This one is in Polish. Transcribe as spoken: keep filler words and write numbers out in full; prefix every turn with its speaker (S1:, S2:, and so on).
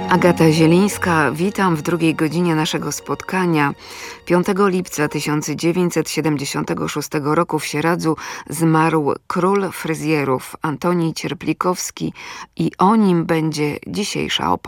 S1: Agata Zielińska, witam w drugiej godzinie naszego spotkania. piątego lipca tysiąc dziewięćset siedemdziesiątego szóstego roku w Sieradzu zmarł król fryzjerów Antoni Cierplikowski i o nim będzie dzisiejsza opowieść.